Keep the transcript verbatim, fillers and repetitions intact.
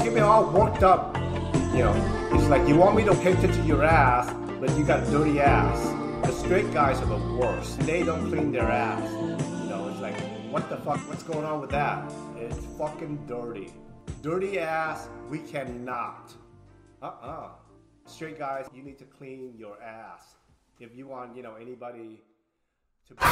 get me all worked up. You know, it's like you want me to paint it to your ass, but you got dirty ass. The straight guys are the worst. They don't clean their ass. You know, it's like, what the fuck? What's going on with that? It's fucking dirty. Dirty ass, we cannot. Uh-uh. Straight guys, you need to clean your ass. If you want, you know, anybody